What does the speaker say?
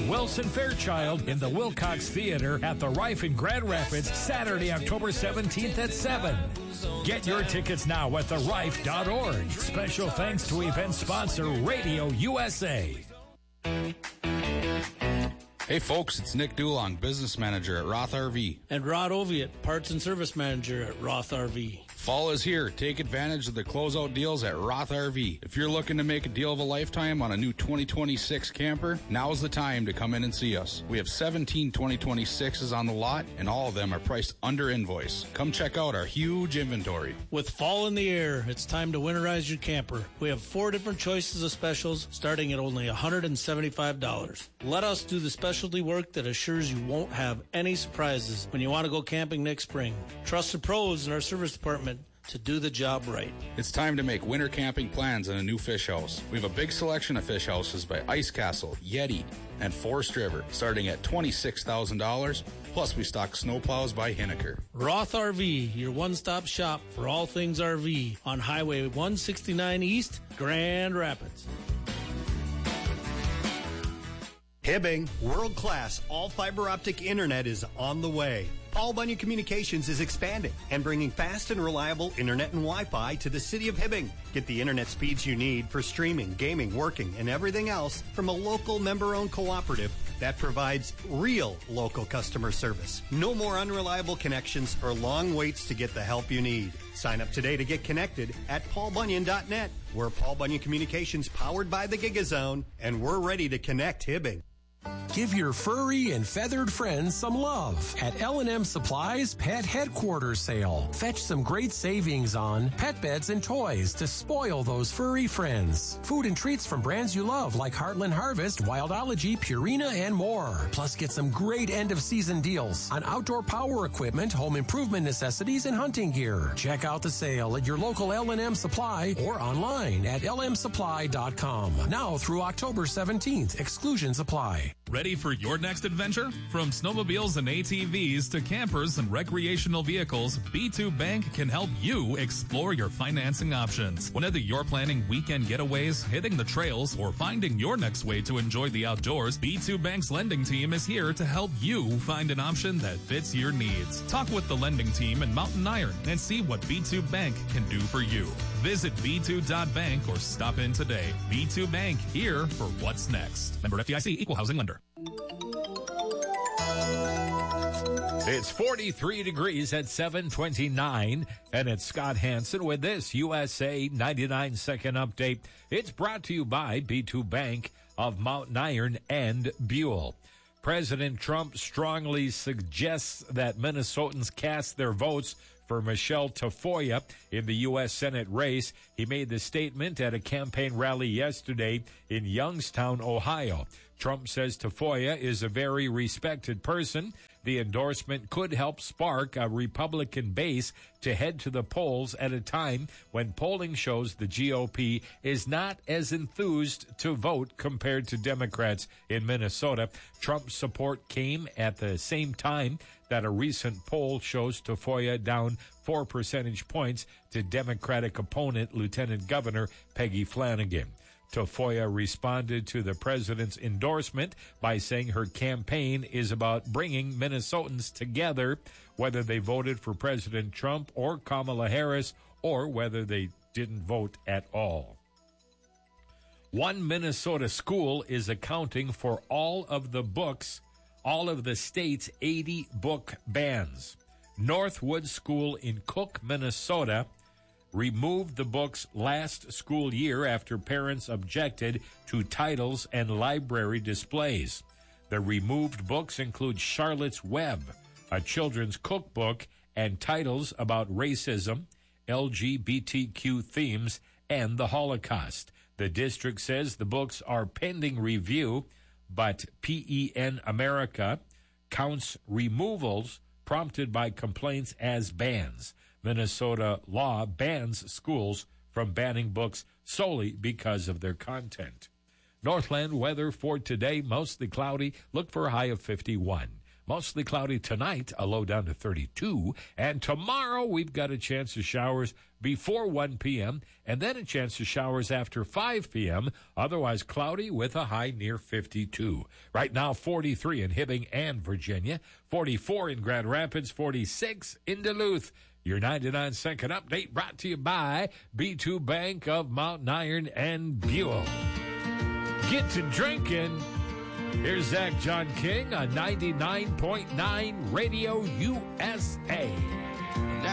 Wilson Fairchild in the Wilcox Theater at the Rife in Grand Rapids, Saturday, October 17th at 7. Get your tickets now at therife.org. Special thanks to event sponsor Radio USA. Hey folks, it's Nick Dulong, Business Manager at Roth RV. And Rod Oviatt, Parts and Service Manager at Roth RV. Fall is here. Take advantage of the closeout deals at Roth RV. If you're looking to make a deal of a lifetime on a new 2026 camper, now's the time to come in and see us. We have 17 2026s on the lot, and all of them are priced under invoice. Come check out our huge inventory. With fall in the air, it's time to winterize your camper. We have 4 different choices of specials starting at only $175. Let us do the specialty work that assures you won't have any surprises when you want to go camping next spring. Trust the pros in our service department to do the job right. It's time to make winter camping plans in a new fish house. We have a big selection of fish houses by Ice Castle, Yeti, and Forest River, starting at $26,000. Plus, we stock snowplows by Hinneker. Roth RV, your one-stop shop for all things RV on Highway 169 East, Grand Rapids. Hibbing, world-class all-fiber optic internet is on the way. Paul Bunyan Communications is expanding and bringing fast and reliable internet and Wi-Fi to the city of Hibbing. Get the internet speeds you need for streaming, gaming, working, and everything else from a local member-owned cooperative that provides real local customer service. No more unreliable connections or long waits to get the help you need. Sign up today to get connected at paulbunyan.net. We're Paul Bunyan Communications, powered by the GigaZone, and we're ready to connect Hibbing. Give your furry and feathered friends some love at L&M Supply's Pet Headquarters Sale. Fetch some great savings on pet beds and toys to spoil those furry friends. Food and treats from brands you love like Heartland Harvest, Wildology, Purina, and more. Plus, get some great end-of-season deals on outdoor power equipment, home improvement necessities, and hunting gear. Check out the sale at your local L&M Supply or online at lmsupply.com. Now through October 17th. Exclusions apply. Ready for your next adventure? From snowmobiles and ATVs to campers and recreational vehicles, B2 Bank can help you explore your financing options. Whether you're planning weekend getaways, hitting the trails, or finding your next way to enjoy the outdoors, B2 Bank's lending team is here to help you find an option that fits your needs. Talk with the lending team in Mountain Iron and see what B2 Bank can do for you. Visit b2.bank or stop in today. B2 Bank, here for what's next. Member FDIC, Equal Housing Lender. It's 43 degrees at 7:29, and it's Scott Hansen with this USA 99-second update. It's brought to you by B2 Bank of Mountain Iron and Buell. President Trump strongly suggests that Minnesotans cast their votes for Michelle Tafoya in the U.S. Senate race. He made the statement at a campaign rally yesterday in Youngstown, Ohio. Trump says Tafoya is a very respected person. The endorsement could help spark a Republican base to head to the polls at a time when polling shows the GOP is not as enthused to vote compared to Democrats in Minnesota. Trump's support came at the same time that a recent poll shows Tafoya down 4 percentage points to Democratic opponent Lieutenant Governor Peggy Flanagan. Tafoya responded to the president's endorsement by saying her campaign is about bringing Minnesotans together, whether they voted for President Trump or Kamala Harris, or whether they didn't vote at all. One Minnesota school is accounting for all of the state's 80 book bans. Northwood School in Cook, Minnesota, removed the books last school year after parents objected to titles and library displays. The removed books include Charlotte's Web, a children's cookbook, and titles about racism, LGBTQ themes, and the Holocaust. The district says the books are pending review, but PEN America counts removals prompted by complaints as bans. Minnesota law bans schools from banning books solely because of their content. Northland weather for today, mostly cloudy. Look for a high of 51. Mostly cloudy tonight, a low down to 32. And tomorrow, we've got a chance of showers before 1 p.m. and then a chance of showers after 5 p.m. Otherwise cloudy with a high near 52. Right now, 43 in Hibbing and Virginia, 44 in Grand Rapids, 46 in Duluth. Your 99-second update brought to you by B2 Bank of Mountain Iron and Buell. Get to drinking. Here's Zach John King on 99.9 Radio USA.